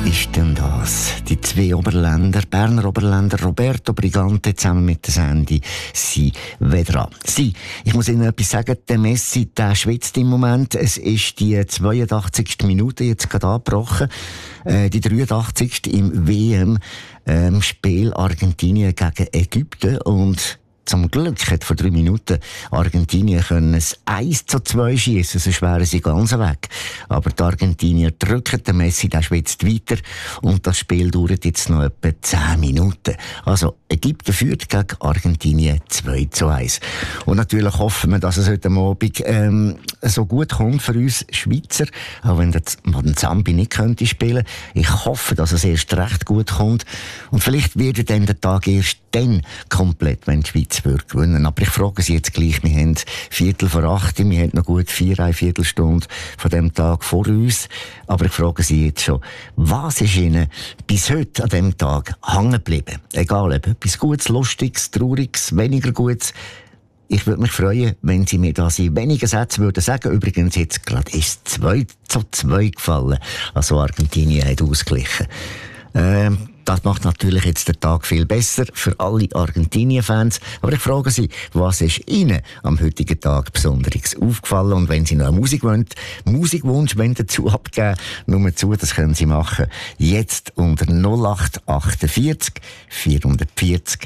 ist denn das? Die zwei Oberländer, Berner Oberländer, Roberto Brigante zusammen mit der Sandy, sind wieder an. Ich muss Ihnen etwas sagen, der Messi, der schwitzt im Moment. Es ist die 82. Minute jetzt gerade angebrochen. Die 83. im WM-Spiel Argentinien gegen Ägypten. Und zum Glück hat vor 3 Minuten Argentinien können es 1:2 schiessen, sonst wären sie ganz weg. Aber die Argentinier drücken den Messi, der schwitzt weiter und das Spiel dauert jetzt noch etwa 10 Minuten. Also Ägypten führt gegen Argentinien 2:1. Und natürlich hoffen wir, dass es heute Abend so gut kommt für uns Schweizer, auch wenn der Zambi nicht könnte spielen. Ich hoffe, dass es erst recht gut kommt und vielleicht wird dann der Tag erst dann komplett, wenn die Schweiz gewinnen. Aber ich frage Sie jetzt gleich, wir haben 7:45, wir haben noch gut 4 Viertelstunde von dem Tag vor uns. Aber ich frage Sie jetzt schon, was ist Ihnen bis heute an diesem Tag hängen geblieben? Egal, ob etwas Gutes, Lustiges, Trauriges, weniger Gutes. Ich würde mich freuen, wenn Sie mir das in wenigen Sätzen würden sagen. Übrigens, jetzt gerade ist 2:2 gefallen. Also Argentinien hat ausgeglichen. Das macht natürlich jetzt den Tag viel besser für alle Argentinien-Fans. Aber ich frage Sie, was ist Ihnen am heutigen Tag Besonderes aufgefallen? Und wenn Sie noch einen Musikwunsch dazu abgeben, nur zu, das können Sie machen. Jetzt unter 0848 440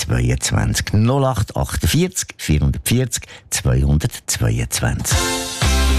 222. 0848 440 222.